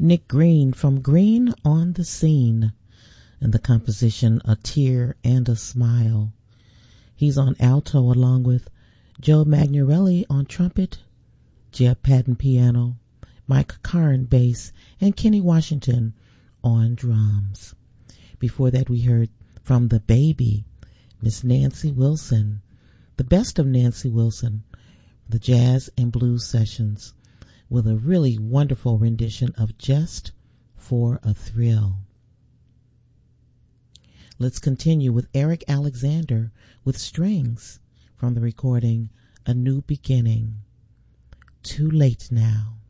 Nick Green from Green on the Scene, and the composition A Tear and a Smile. He's on alto along with Joe Magnarelli on trumpet, Jeb Patton piano, Mike Karn bass, and Kenny Washington on drums. Before that we heard from the baby, Miss Nancy Wilson, the best of Nancy Wilson, the jazz and blues sessions, with a really wonderful rendition of Just for a Thrill. Let's continue with Eric Alexander with strings from the recording A New Beginning. Too Late Now.